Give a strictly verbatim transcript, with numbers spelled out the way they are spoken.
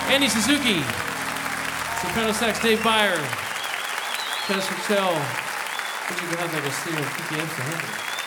Andy Suzuki. Soprano sax, Dave Byer. Tennis Purcell. Music behind like a steel P T S to handle.